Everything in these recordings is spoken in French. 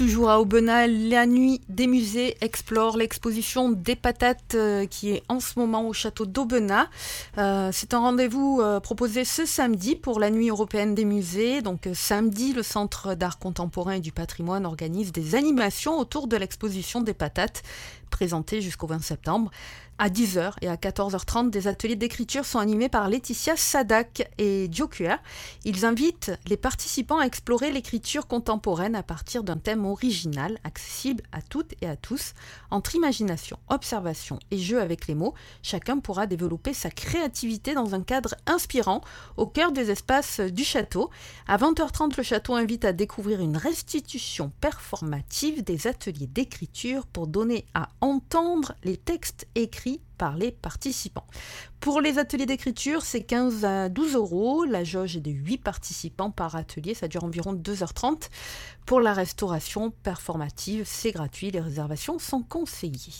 Toujours à Aubenas, la nuit des musées explore l'exposition des patates qui est en ce moment au château d'Aubenas. C'est un rendez-vous proposé ce samedi pour la nuit européenne des musées. Donc samedi, le Centre d'art contemporain et du patrimoine organise des animations autour de l'exposition des patates, présentée jusqu'au 20 septembre. À 10h et à 14h30, des ateliers d'écriture sont animés par Laetitia Sadak et Diokua. Ils invitent les participants à explorer l'écriture contemporaine à partir d'un thème original, accessible à toutes et à tous. Entre imagination, observation et jeu avec les mots, chacun pourra développer sa créativité dans un cadre inspirant au cœur des espaces du château. À 20h30, le château invite à découvrir une restitution performative des ateliers d'écriture pour donner à entendre les textes écrits par les participants. Pour les ateliers d'écriture, c'est 15 à 12 €. La jauge est de 8 participants par atelier, ça dure environ 2h30. Pour la restauration performative, c'est gratuit, les réservations sont conseillées.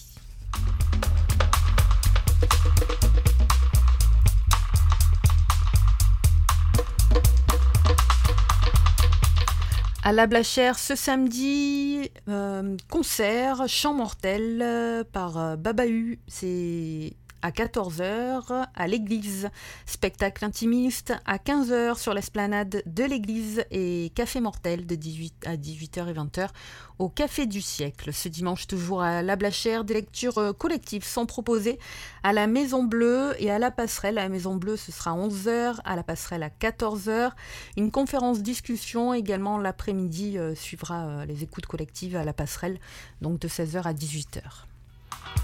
À la Blachère, ce samedi, concert Chant mortel par Babahu. C'est à 14h à l'église. Spectacle intimiste à 15h sur l'esplanade de l'église et café mortel de 18 à 18h et 20h au Café du Siècle. Ce dimanche, toujours à la Blachère, des lectures collectives sont proposées à la Maison Bleue et à la Passerelle. À la Maison Bleue, ce sera 11h, à la Passerelle à 14h. Une conférence discussion également l'après-midi suivra les écoutes collectives à la Passerelle, donc de 16h à 18h.